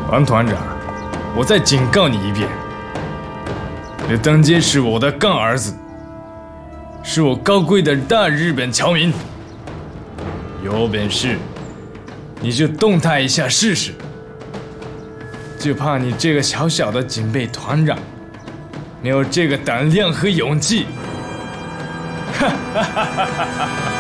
王团长，我再警告你一遍，刘登阶是我的干儿子，是我高贵的大日本侨民。有本事你就动他一下试试，就怕你这个小小的警备团长没有这个胆量和勇气。哈哈哈哈哈！